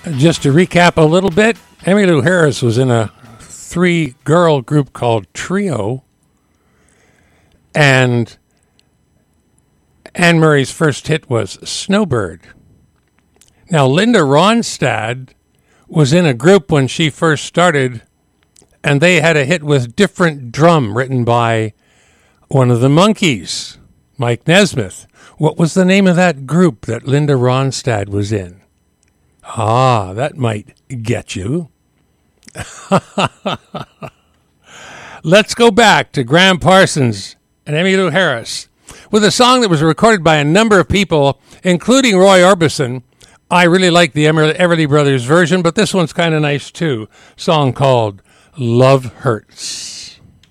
Just to recap a little bit, Emmylou Harris was in a three-girl group called Trio, and Anne Murray's first hit was Snowbird. Now, Linda Ronstadt was in a group when she first started, and they had a hit with Different Drum, written by one of the Monkees, Mike Nesmith. What was the name of that group that Linda Ronstadt was in? Ah, that might get you. Let's go back to Graham Parsons and Emmylou Harris with a song that was recorded by a number of people, including Roy Orbison. I really like the Everly Brothers version, but this one's kind of nice too. A song called Love Hurts.